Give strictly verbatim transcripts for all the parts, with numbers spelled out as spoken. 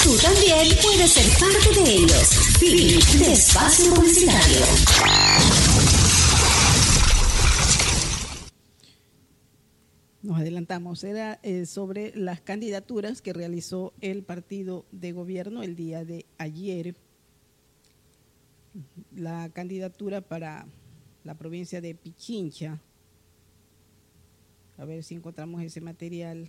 Tú también puedes ser parte de ellos. Fin de espacio publicitario. Nos adelantamos, era eh, sobre las candidaturas que realizó el partido de gobierno el día de ayer. La candidatura para la provincia de Pichincha. A ver si encontramos ese material.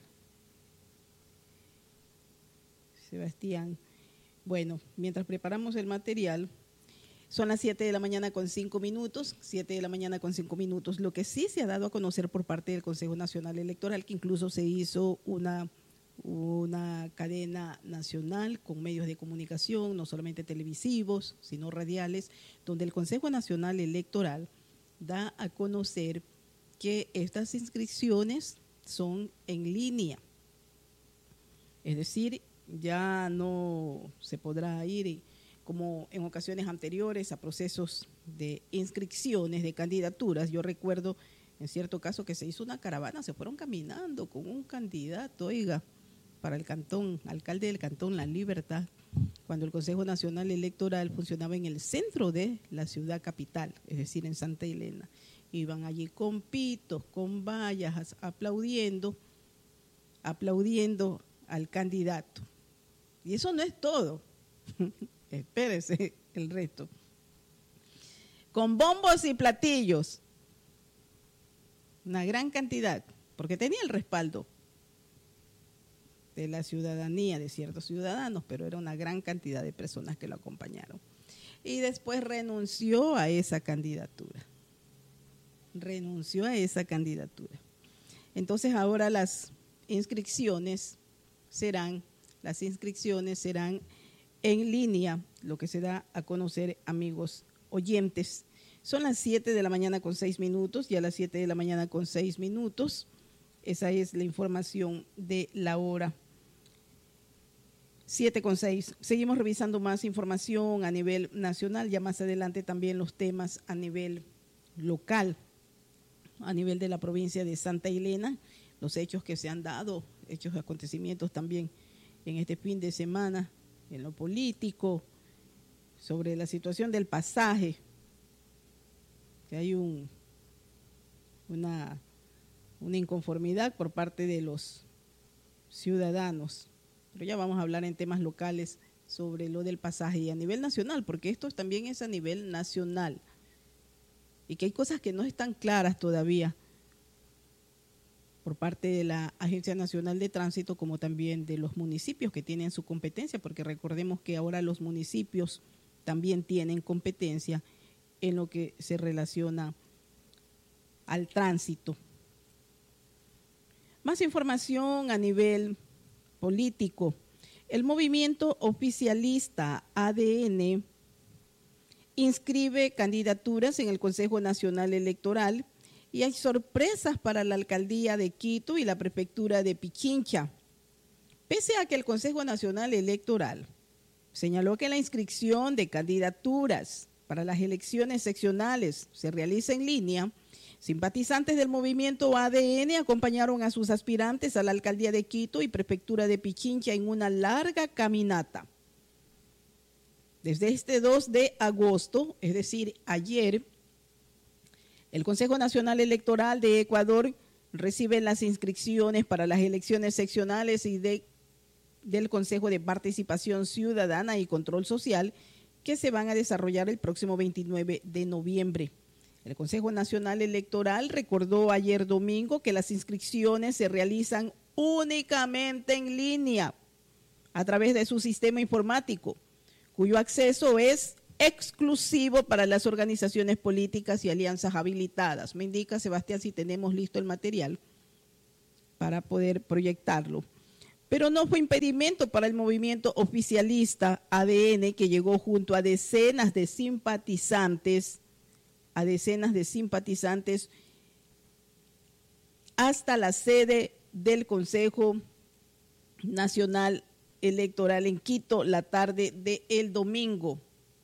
Sebastián. Bueno, mientras preparamos el material, son las siete de la mañana con cinco minutos, siete de la mañana con cinco minutos. Lo que sí se ha dado a conocer por parte del Consejo Nacional Electoral, que incluso se hizo una, una cadena nacional con medios de comunicación, no solamente televisivos, sino radiales, donde el Consejo Nacional Electoral da a conocer que estas inscripciones son en línea. Es decir, ya no se podrá ir y, como en ocasiones anteriores, a procesos de inscripciones, de candidaturas. Yo recuerdo en cierto caso que se hizo una caravana, se fueron caminando con un candidato, oiga, para el cantón, alcalde del cantón La Libertad, cuando el Consejo Nacional Electoral funcionaba en el centro de la ciudad capital, es decir, en Santa Elena. Iban allí con pitos, con vallas, aplaudiendo, aplaudiendo al candidato. Y eso no es todo. Espérese el resto. Con bombos y platillos. Una gran cantidad, porque tenía el respaldo de la ciudadanía, de ciertos ciudadanos, pero era una gran cantidad de personas que lo acompañaron. Y después renunció a esa candidatura. Renunció a esa candidatura. Entonces ahora las inscripciones serán, las inscripciones serán en línea, lo que se da a conocer, amigos oyentes. Son las siete de la mañana con seis minutos, ya las siete de la mañana con seis minutos. Esa es la información de la hora. siete con seis. Seguimos revisando más información a nivel nacional, ya más adelante también los temas a nivel local, a nivel de la provincia de Santa Elena, los hechos que se han dado, hechos de acontecimientos también en este fin de semana, en lo político, sobre la situación del pasaje, que hay un, una, una inconformidad por parte de los ciudadanos. Pero ya vamos a hablar en temas locales sobre lo del pasaje y a nivel nacional, porque esto también es a nivel nacional y que hay cosas que no están claras todavía por parte de la Agencia Nacional de Tránsito, como también de los municipios que tienen su competencia, porque recordemos que ahora los municipios también tienen competencia en lo que se relaciona al tránsito. Más información a nivel político. El movimiento oficialista A D N inscribe candidaturas en el Consejo Nacional Electoral y hay sorpresas para la alcaldía de Quito y la prefectura de Pichincha. Pese a que el Consejo Nacional Electoral señaló que la inscripción de candidaturas para las elecciones seccionales se realiza en línea, simpatizantes del movimiento A D N acompañaron a sus aspirantes a la alcaldía de Quito y prefectura de Pichincha en una larga caminata. Desde este dos de agosto, es decir, ayer, el Consejo Nacional Electoral de Ecuador recibe las inscripciones para las elecciones seccionales y de, del Consejo de Participación Ciudadana y Control Social que se van a desarrollar el próximo veintinueve de noviembre. El Consejo Nacional Electoral recordó ayer domingo que las inscripciones se realizan únicamente en línea a través de su sistema informático, cuyo acceso es exclusivo para las organizaciones políticas y alianzas habilitadas. Me indica, Sebastián, si tenemos listo el material para poder proyectarlo. Pero no fue impedimento para el movimiento oficialista A D N, que llegó junto a decenas de simpatizantes, a decenas de simpatizantes, hasta la sede del Consejo Nacional Electoral en Quito la tarde del domingo.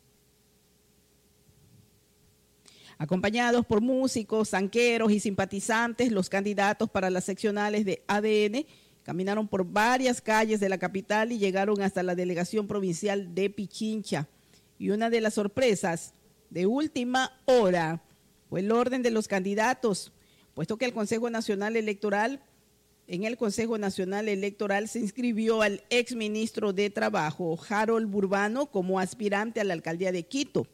Acompañados por músicos, zanqueros y simpatizantes, los candidatos para las seccionales de A D N Caminaron por varias calles de la capital y llegaron hasta la delegación provincial de Pichincha. Y una de las sorpresas de última hora fue el orden de los candidatos, puesto que el Consejo Nacional Electoral, en el Consejo Nacional Electoral se inscribió al exministro de Trabajo, Harold Burbano, como aspirante a la alcaldía de Quito.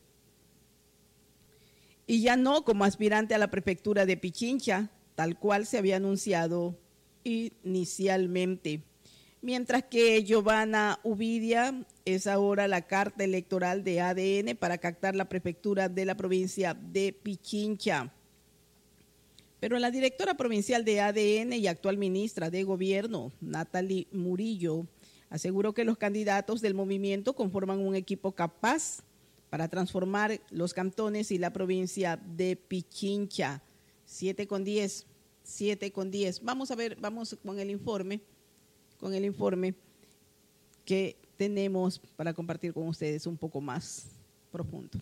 Y ya no como aspirante a la prefectura de Pichincha, tal cual se había anunciado inicialmente. Mientras que Giovanna Ubidia es ahora la carta electoral de A D N para captar la prefectura de la provincia de Pichincha. Pero la directora provincial de A D N y actual ministra de Gobierno, Natalie Murillo, aseguró que los candidatos del movimiento conforman un equipo capaz para transformar los cantones y la provincia de Pichincha. siete con diez, siete con diez. Vamos a ver, vamos con el informe, con el informe que tenemos para compartir con ustedes un poco más profundo.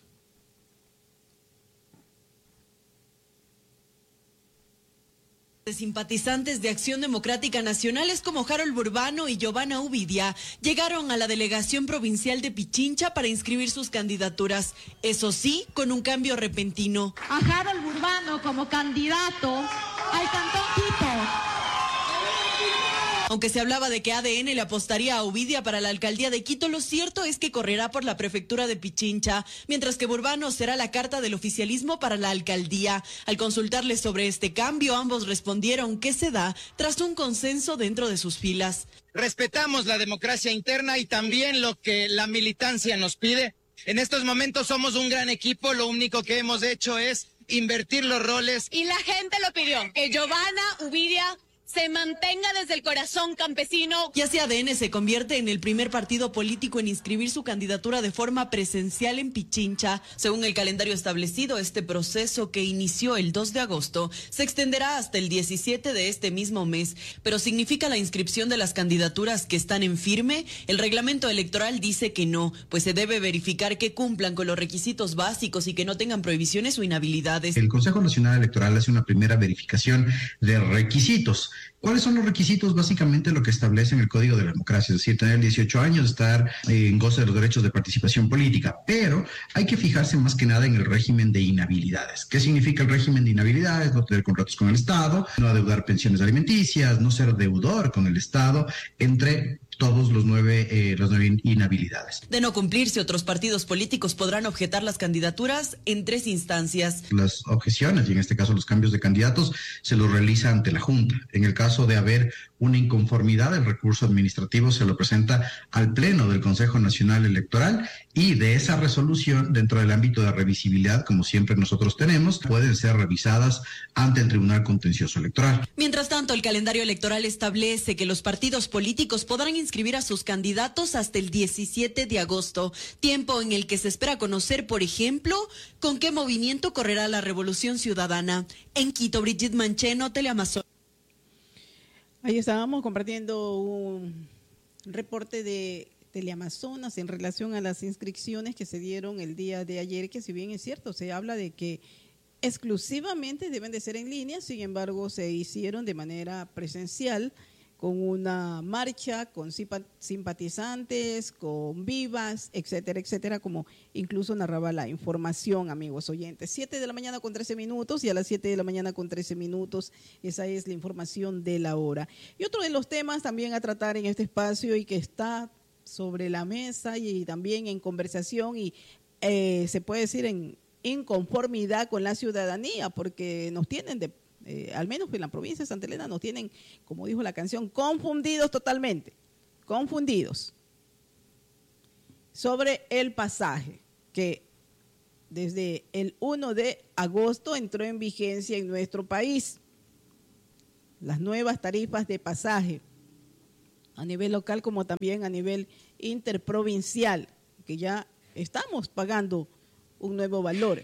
De simpatizantes de Acción Democrática Nacionales como Harold Burbano y Giovanna Ubidia llegaron a la delegación provincial de Pichincha para inscribir sus candidaturas, eso sí, con un cambio repentino. A Harold Burbano como candidato al Cantón Quito. Aunque se hablaba de que A D N le apostaría a Ubidia para la alcaldía de Quito, lo cierto es que correrá por la prefectura de Pichincha, mientras que Burbano será la carta del oficialismo para la alcaldía. Al consultarles sobre este cambio, ambos respondieron que se da tras un consenso dentro de sus filas. Respetamos la democracia interna y también lo que la militancia nos pide. En estos momentos somos un gran equipo, lo único que hemos hecho es invertir los roles. Y la gente lo pidió, que Giovanna Ubidia se mantenga desde el corazón campesino. Y así A D N se convierte en el primer partido político en inscribir su candidatura de forma presencial en Pichincha. Según el calendario establecido, este proceso, que inició el dos de agosto, se extenderá hasta el diecisiete de este mismo mes. Pero ¿significa la inscripción de las candidaturas que están en firme? El reglamento electoral dice que no, pues se debe verificar que cumplan con los requisitos básicos y que no tengan prohibiciones o inhabilidades. El Consejo Nacional Electoral hace una primera verificación de requisitos. ¿Cuáles son los requisitos? Básicamente lo que establece en el Código de la Democracia, es decir, tener dieciocho años, estar en goce de los derechos de participación política, pero hay que fijarse más que nada en el régimen de inhabilidades. ¿Qué significa el régimen de inhabilidades? No tener contratos con el Estado, no adeudar pensiones alimenticias, no ser deudor con el Estado, entre todos los nueve, eh, las nueve inhabilidades. De no cumplirse, otros partidos políticos podrán objetar las candidaturas en tres instancias. Las objeciones, y en este caso los cambios de candidatos, se los realiza ante la Junta. En el caso de haber una inconformidad, el recurso administrativo se lo presenta al Pleno del Consejo Nacional Electoral y de esa resolución, dentro del ámbito de revisibilidad, como siempre nosotros tenemos, pueden ser revisadas ante el Tribunal Contencioso Electoral. Mientras tanto, el calendario electoral establece que los partidos políticos podrán inscribir a sus candidatos hasta el diecisiete de agosto, tiempo en el que se espera conocer, por ejemplo, con qué movimiento correrá la Revolución Ciudadana. En Quito, Brigitte Mancheno, Teleamazonas. Ahí estábamos compartiendo un reporte de Teleamazonas en relación a las inscripciones que se dieron el día de ayer, que si bien es cierto, se habla de que exclusivamente deben de ser en línea, sin embargo se hicieron de manera presencial, con una marcha, con simpatizantes, con vivas, etcétera, etcétera, como incluso narraba la información, amigos oyentes. siete de la mañana con trece minutos y a las siete de la mañana con trece minutos, esa es la información de la hora. Y otro de los temas también a tratar en este espacio y que está sobre la mesa y también en conversación y eh, se puede decir en inconformidad con la ciudadanía, porque nos tienen de Eh, al menos en la provincia de Santa Elena nos tienen, como dijo la canción, confundidos totalmente, confundidos sobre el pasaje que desde el primero de agosto entró en vigencia en nuestro país. Las nuevas tarifas de pasaje a nivel local como también a nivel interprovincial, que ya estamos pagando un nuevo valor.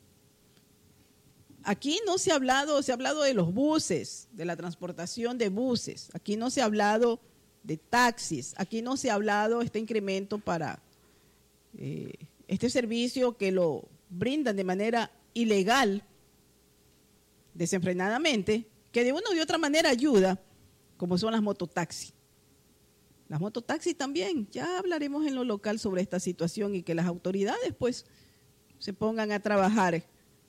Aquí no se ha hablado, se ha hablado de los buses, de la transportación de buses. Aquí no se ha hablado de taxis. Aquí no se ha hablado este incremento para eh, este servicio que lo brindan de manera ilegal, desenfrenadamente, que de una u otra manera ayuda, como son las mototaxis. Las mototaxis también, ya hablaremos en lo local sobre esta situación y que las autoridades pues se pongan a trabajar.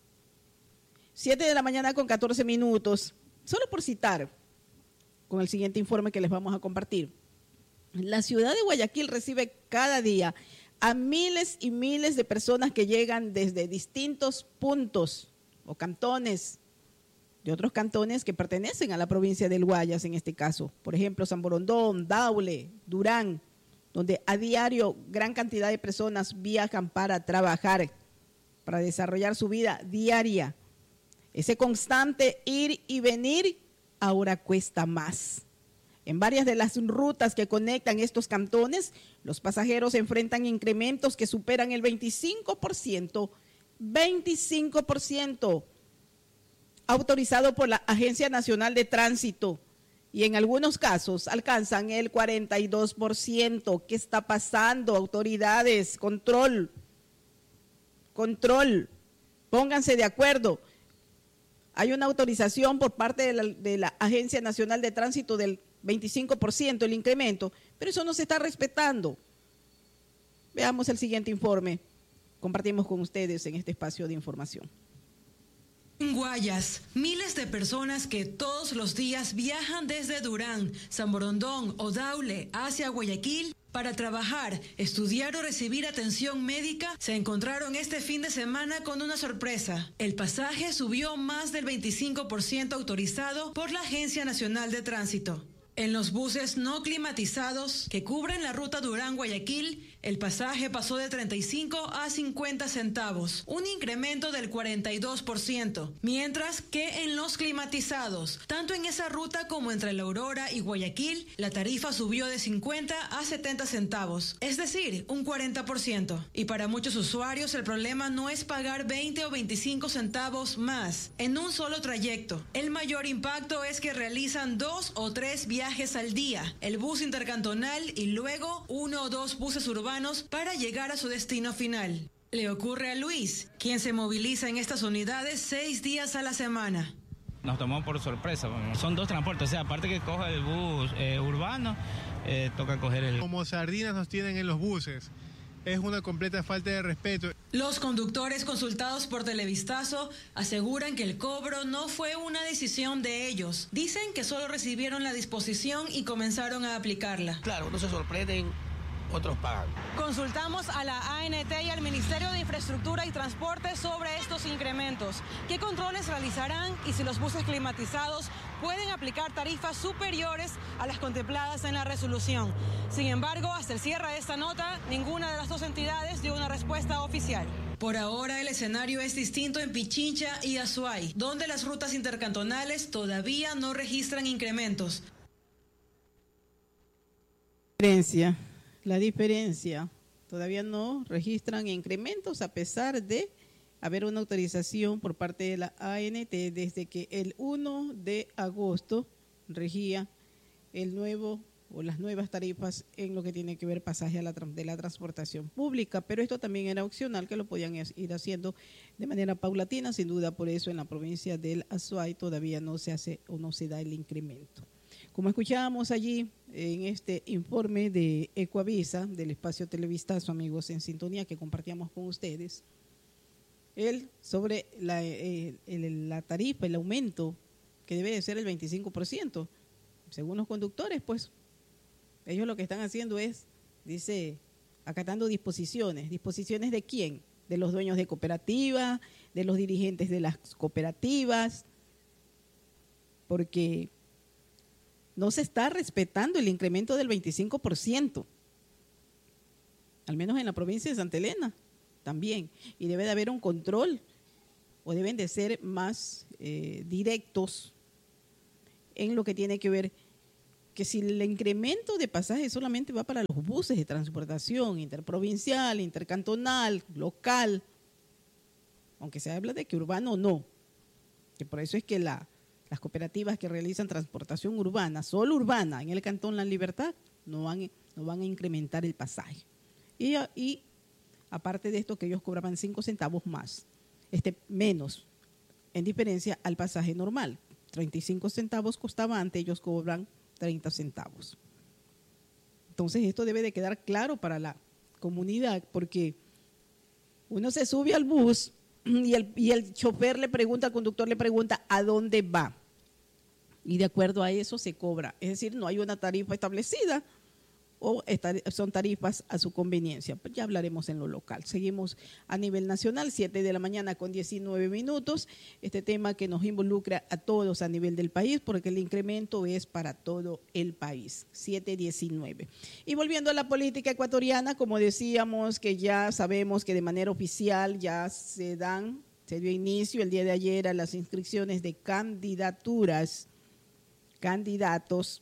Siete de la mañana con catorce minutos, solo por citar, con el siguiente informe que les vamos a compartir. La ciudad de Guayaquil recibe cada día a miles y miles de personas que llegan desde distintos puntos o cantones, de otros cantones que pertenecen a la provincia del Guayas en este caso. Por ejemplo, San Borondón, Daule, Durán, donde a diario gran cantidad de personas viajan para trabajar, para desarrollar su vida diaria. Ese constante ir y venir ahora cuesta más. En varias de las rutas que conectan estos cantones, los pasajeros enfrentan incrementos que superan el veinticinco por ciento, veinticinco por ciento, autorizado por la Agencia Nacional de Tránsito, y en algunos casos alcanzan el cuarenta y dos por ciento. ¿Qué está pasando? Autoridades, control, control, pónganse de acuerdo. Hay una autorización por parte de la, de la Agencia Nacional de Tránsito del veinticinco por ciento el incremento, pero eso no se está respetando. Veamos el siguiente informe. Compartimos con ustedes en este espacio de información. En Guayas, miles de personas que todos los días viajan desde Durán, San Borondón o Daule hacia Guayaquil para trabajar, estudiar o recibir atención médica, se encontraron este fin de semana con una sorpresa. El pasaje subió más del veinticinco por ciento autorizado por la Agencia Nacional de Tránsito. En los buses no climatizados que cubren la ruta Durán-Guayaquil, el pasaje pasó de treinta y cinco a cincuenta centavos, un incremento del cuarenta y dos por ciento, mientras que en los climatizados, tanto en esa ruta como entre La Aurora y Guayaquil, la tarifa subió de cincuenta a setenta centavos, es decir, un cuarenta por ciento. Y para muchos usuarios el problema no es pagar veinte o veinticinco centavos más en un solo trayecto. El mayor impacto es que realizan dos o tres viajes al día, el bus intercantonal y luego uno o dos buses urbanos para llegar a su destino final. Le ocurre a Luis, quien se moviliza en estas unidades seis días a la semana. Nos tomó por sorpresa, son dos transportes, o sea, aparte que coja el bus eh, urbano, eh, toca coger el... Como sardinas nos tienen en los buses, es una completa falta de respeto. Los conductores consultados por Televistazo aseguran que el cobro no fue una decisión de ellos. Dicen que solo recibieron la disposición y comenzaron a aplicarla. Claro, no se sorprenden, otros pagan. Consultamos a la A N T y al Ministerio de Infraestructura y Transporte sobre estos incrementos. ¿Qué controles realizarán y si los buses climatizados pueden aplicar tarifas superiores a las contempladas en la resolución? Sin embargo, hasta el cierre de esta nota, ninguna de las dos entidades dio una respuesta oficial. Por ahora, el escenario es distinto en Pichincha y Azuay, donde las rutas intercantonales todavía no registran incrementos. Diferencia. La diferencia, todavía no registran incrementos a pesar de haber una autorización por parte de la A N T desde que el primero de agosto regía el nuevo o las nuevas tarifas en lo que tiene que ver pasaje a la, de la transportación pública, pero esto también era opcional, que lo podían ir haciendo de manera paulatina, sin duda. Por eso en la provincia del Azuay todavía no se hace o no se da el incremento. Como escuchábamos allí en este informe de Ecoavisa, del espacio Televistazo, amigos en sintonía, que compartíamos con ustedes, él sobre la, eh, el, la tarifa, el aumento, que debe de ser el veinticinco por ciento. Según los conductores, pues, ellos lo que están haciendo es, dice, acatando disposiciones. ¿Disposiciones de quién? De los dueños de cooperativas, de los dirigentes de las cooperativas, porque no se está respetando el incremento del veinticinco por ciento, al menos en la provincia de Santa Elena también, y debe de haber un control, o deben de ser más eh, directos en lo que tiene que ver, que si el incremento de pasajes solamente va para los buses de transportación interprovincial, intercantonal, local, aunque se habla de que urbano no, que por eso es que la las cooperativas que realizan transportación urbana, solo urbana, en el Cantón La Libertad, no van, no van a incrementar el pasaje. Y, y aparte de esto, que ellos cobraban cinco centavos más, este menos, en diferencia al pasaje normal. treinta y cinco centavos costaba antes, ellos cobran treinta centavos. Entonces esto debe de quedar claro para la comunidad, porque uno se sube al bus y el, y el chofer le pregunta, el conductor le pregunta ¿a dónde va? Y de acuerdo a eso se cobra. Es decir, no hay una tarifa establecida o son tarifas a su conveniencia. Pues ya hablaremos en lo local. Seguimos a nivel nacional, siete de la mañana con diecinueve minutos. Este tema que nos involucra a todos a nivel del país, porque el incremento es para todo el país. siete diecinueve. Y volviendo a la política ecuatoriana, como decíamos, que ya sabemos que de manera oficial ya se dan, se dio inicio el día de ayer a las inscripciones de candidaturas, candidatos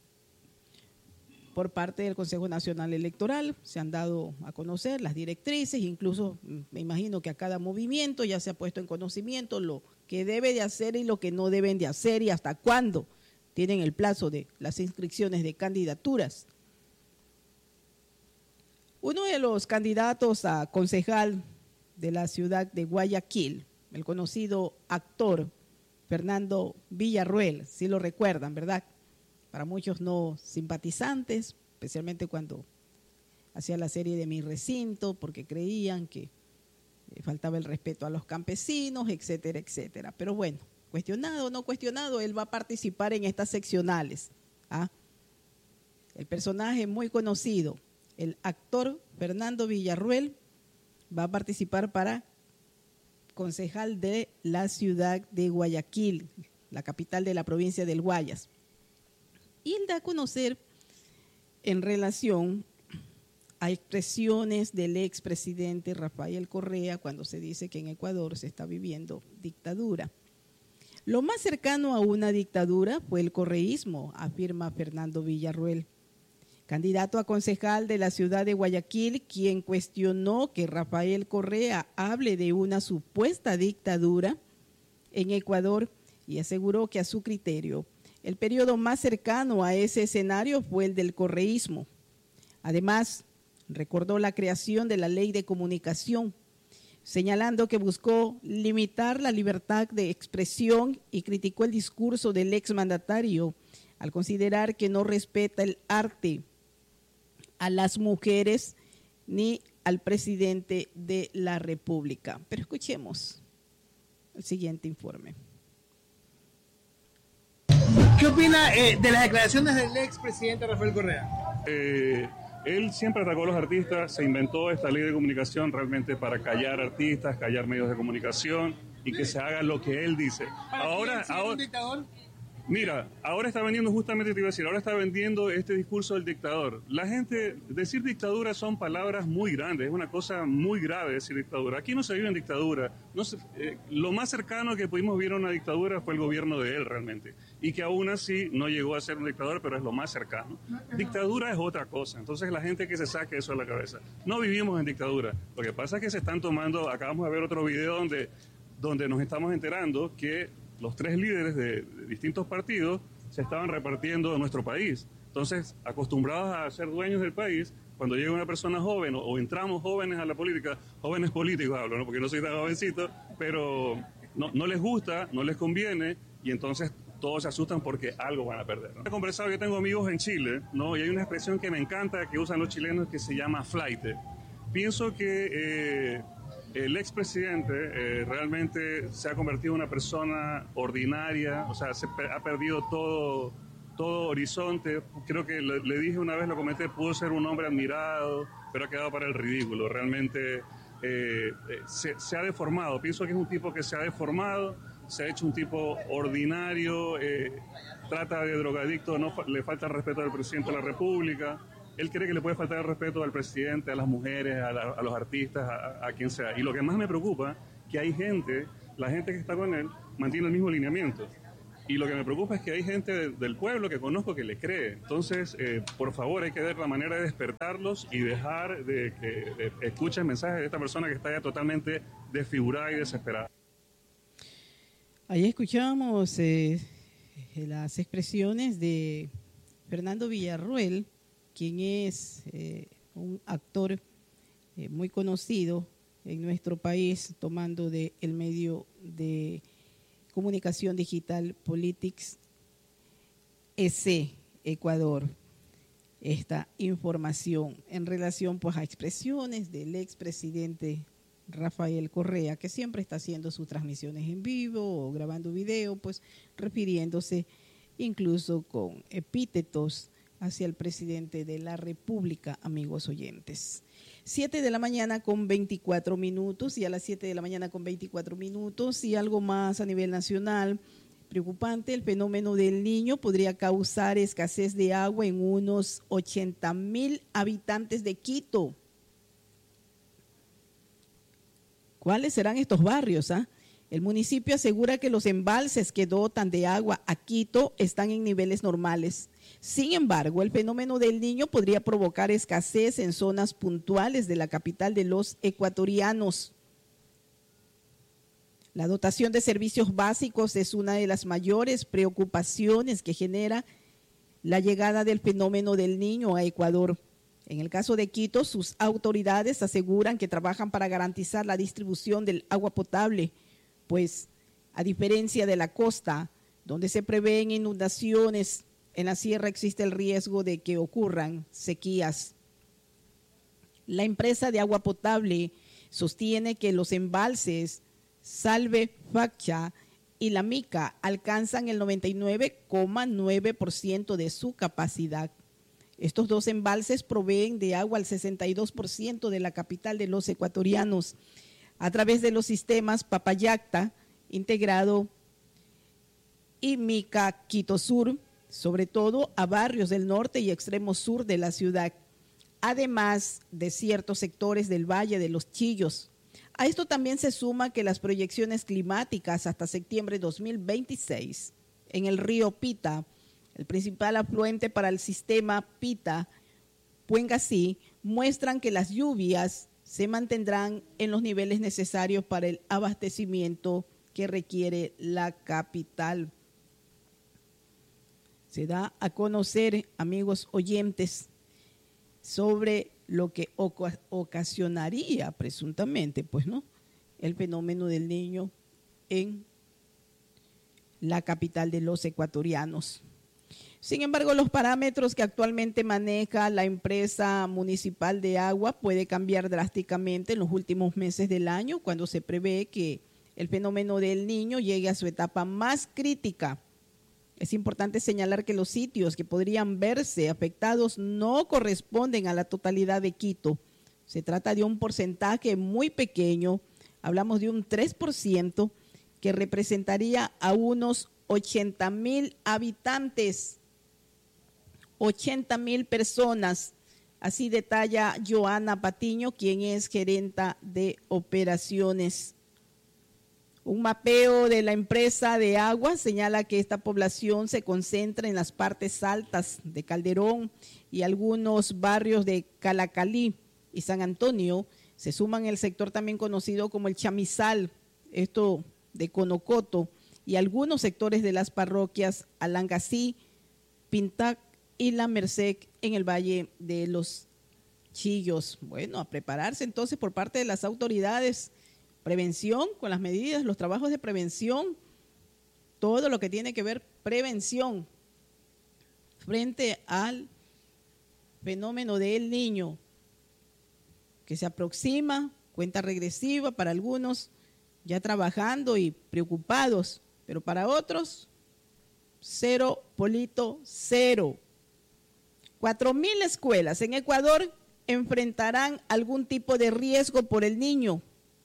por parte del Consejo Nacional Electoral. Se han dado a conocer las directrices, incluso me imagino que a cada movimiento ya se ha puesto en conocimiento lo que debe de hacer y lo que no deben de hacer y hasta cuándo tienen el plazo de las inscripciones de candidaturas. Uno de los candidatos a concejal de la ciudad de Guayaquil, el conocido actor Fernando Villarroel, si lo recuerdan, ¿verdad? Para muchos no simpatizantes, especialmente cuando hacía la serie de Mi Recinto, porque creían que faltaba el respeto a los campesinos, etcétera, etcétera. Pero bueno, cuestionado o no cuestionado, él va a participar en estas seccionales. ¿Ah? El personaje muy conocido, el actor Fernando Villarroel, va a participar para concejal de la ciudad de Guayaquil, la capital de la provincia del Guayas. Y él da a conocer en relación a expresiones del expresidente Rafael Correa cuando se dice que en Ecuador se está viviendo dictadura. Lo más cercano a una dictadura fue el correísmo, afirma Fernando Villarroel, candidato a concejal de la ciudad de Guayaquil, quien cuestionó que Rafael Correa hable de una supuesta dictadura en Ecuador y aseguró que a su criterio el periodo más cercano a ese escenario fue el del correísmo. Además, recordó la creación de la Ley de Comunicación, señalando que buscó limitar la libertad de expresión y criticó el discurso del exmandatario al considerar que no respeta el arte, a las mujeres ni al presidente de la República. Pero escuchemos el siguiente informe. ¿Qué opina eh, de las declaraciones del expresidente Rafael Correa? Eh, él siempre atacó a los artistas, se inventó esta ley de comunicación realmente para callar artistas, callar medios de comunicación y que se haga lo que él dice. Ahora, ahora, un dictador? Mira, ahora está vendiendo, justamente te iba a decir, ahora está vendiendo este discurso del dictador. La gente, decir dictadura son palabras muy grandes, es una cosa muy grave decir dictadura. Aquí no se vive en dictadura. No se, eh, lo más cercano que pudimos ver a una dictadura fue el gobierno de él realmente. Y que aún así no llegó a ser un dictador, pero es lo más cercano. Dictadura es otra cosa, entonces la gente que se saque eso de la cabeza. No vivimos en dictadura. Lo que pasa es que se están tomando, acabamos de ver otro video donde, donde nos estamos enterando que los tres líderes de, de distintos partidos se estaban repartiendo en nuestro país. Entonces, acostumbrados a ser dueños del país, cuando llega una persona joven o, o entramos jóvenes a la política, jóvenes políticos hablo, ¿no? Porque no soy tan jovencito, pero no, no les gusta, no les conviene y entonces todos se asustan porque algo van a perder, ¿no? He conversado, yo tengo amigos en Chile, ¿no? Y hay una expresión que me encanta que usan los chilenos que se llama flaite. Pienso que eh, el expresidente eh, realmente se ha convertido en una persona ordinaria, o sea, se ha perdido todo, todo horizonte. Creo que le, le dije una vez, lo comenté, pudo ser un hombre admirado, pero ha quedado para el ridículo. Realmente eh, se, se ha deformado. Pienso que es un tipo que se ha deformado, se ha hecho un tipo ordinario, eh, trata de drogadicto, no, le falta el respeto al presidente de la República. Él cree que le puede faltar el respeto al presidente, a las mujeres, a, la, a los artistas, a, a quien sea. Y lo que más me preocupa, que hay gente, la gente que está con él, mantiene el mismo lineamiento. Y lo que me preocupa es que hay gente de, del pueblo que conozco que le cree. Entonces, eh, por favor, hay que ver la manera de despertarlos y dejar de que de, escuchen mensajes de esta persona que está ya totalmente desfigurada y desesperada. Ahí escuchamos eh, las expresiones de Fernando Villarroel, quien es eh, un actor eh, muy conocido en nuestro país, tomando de el medio de comunicación digital Politics S Ecuador esta información en relación pues a expresiones del expresidente Rafael Correa, que siempre está haciendo sus transmisiones en vivo o grabando video, pues refiriéndose incluso con epítetos hacia el presidente de la República, amigos oyentes. siete de la mañana con veinticuatro minutos, y a las siete de la mañana con veinticuatro minutos, y algo más a nivel nacional. Preocupante, el fenómeno del Niño podría causar escasez de agua en unos ochenta mil habitantes de Quito. ¿Cuáles serán estos barrios? Ah? El municipio asegura que los embalses que dotan de agua a Quito están en niveles normales. Sin embargo, el fenómeno del Niño podría provocar escasez en zonas puntuales de la capital de los ecuatorianos. La dotación de servicios básicos es una de las mayores preocupaciones que genera la llegada del fenómeno del Niño a Ecuador. En el caso de Quito, sus autoridades aseguran que trabajan para garantizar la distribución del agua potable, pues a diferencia de la costa, donde se prevén inundaciones, en la sierra existe el riesgo de que ocurran sequías. La empresa de agua potable sostiene que los embalses Salve Faccha y La Mica alcanzan el noventa y nueve coma nueve por ciento de su capacidad. Estos dos embalses proveen de agua al sesenta y dos por ciento de la capital de los ecuatorianos a través de los sistemas Papayacta, integrado, y Mica Quito Sur, sobre todo a barrios del norte y extremo sur de la ciudad, además de ciertos sectores del Valle de los Chillos. A esto también se suma que las proyecciones climáticas hasta septiembre de dos mil veintiséis en el río Pita, el principal afluente para el sistema Pita, Puengasí, muestran que las lluvias se mantendrán en los niveles necesarios para el abastecimiento que requiere la capital. Se da a conocer, amigos oyentes, sobre lo que ocasionaría presuntamente, pues, ¿no?, el fenómeno del Niño en la capital de los ecuatorianos. Sin embargo, los parámetros que actualmente maneja la empresa municipal de agua puede cambiar drásticamente en los últimos meses del año, cuando se prevé que el fenómeno del Niño llegue a su etapa más crítica. Es importante señalar que los sitios que podrían verse afectados no corresponden a la totalidad de Quito. Se trata de un porcentaje muy pequeño, hablamos de un tres por ciento, que representaría a unos ochenta mil habitantes, ochenta mil personas. Así detalla Joana Patiño, quien es gerenta de operaciones. Un mapeo de la empresa de agua señala que esta población se concentra en las partes altas de Calderón y algunos barrios de Calacalí y San Antonio. Se suman el sector también conocido como el Chamizal, esto de Conocoto, y algunos sectores de las parroquias Alangasí, Pintac y La Merced en el Valle de los Chillos. Bueno, a prepararse entonces por parte de las autoridades. Prevención con las medidas, los trabajos de prevención, todo lo que tiene que ver prevención frente al fenómeno del Niño que se aproxima, cuenta regresiva para algunos, ya trabajando y preocupados, pero para otros, cero, polito, cero. Cuatro mil escuelas en Ecuador enfrentarán algún tipo de riesgo por el Niño.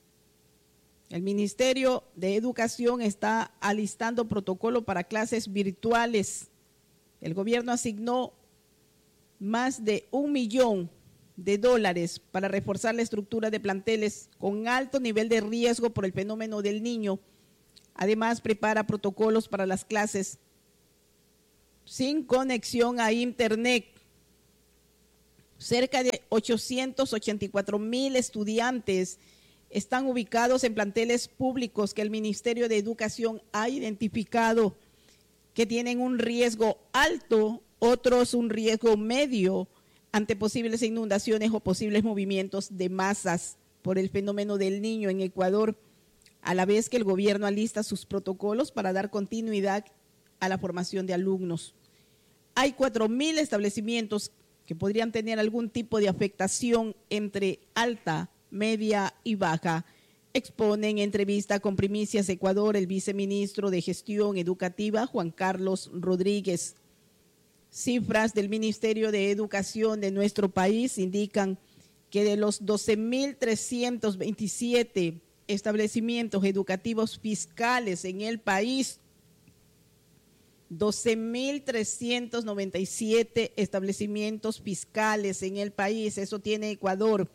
El Ministerio de Educación está alistando protocolo para clases virtuales. El gobierno asignó más de un millón de dólares para reforzar la estructura de planteles con alto nivel de riesgo por el fenómeno del Niño. Además, prepara protocolos para las clases sin conexión a Internet. Cerca de ochocientos ochenta y cuatro mil estudiantes están ubicados en planteles públicos que el Ministerio de Educación ha identificado que tienen un riesgo alto, otros un riesgo medio ante posibles inundaciones o posibles movimientos de masas por el fenómeno del Niño en Ecuador, a la vez que el gobierno alista sus protocolos para dar continuidad a la formación de alumnos. hay cuatro mil establecimientos que podrían tener algún tipo de afectación entre alta, media y baja. Expone en entrevista con Primicias Ecuador el viceministro de Gestión Educativa, Juan Carlos Rodríguez. Cifras del Ministerio de Educación de nuestro país indican que de los doce mil trescientos veintisiete establecimientos educativos fiscales en el país, doce mil trescientos noventa y siete establecimientos fiscales en el país, eso tiene Ecuador.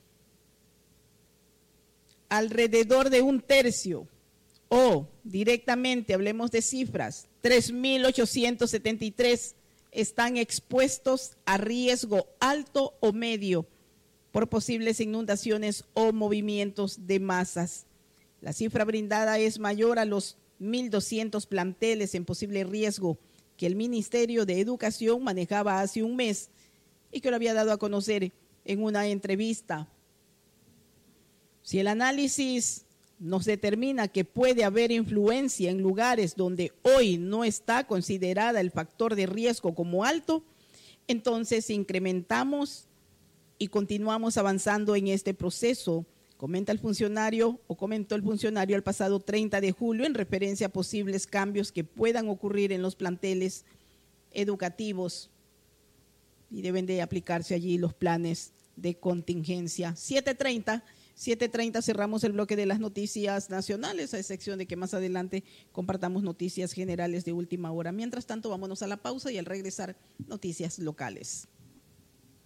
Alrededor de un tercio, o directamente, hablemos de cifras, tres mil ochocientos setenta y tres están expuestos a riesgo alto o medio por posibles inundaciones o movimientos de masas. La cifra brindada es mayor a los mil doscientos planteles en posible riesgo que el Ministerio de Educación manejaba hace un mes y que lo había dado a conocer en una entrevista. Si el análisis nos determina que puede haber influencia en lugares donde hoy no está considerada el factor de riesgo como alto, entonces incrementamos y continuamos avanzando en este proceso, comenta el funcionario o comentó el funcionario el pasado treinta de julio en referencia a posibles cambios que puedan ocurrir en los planteles educativos y deben de aplicarse allí los planes de contingencia. siete treinta, siete treinta cerramos el bloque de las noticias nacionales, a excepción de que más adelante compartamos noticias generales de última hora. Mientras tanto, vámonos a la pausa y al regresar, noticias locales.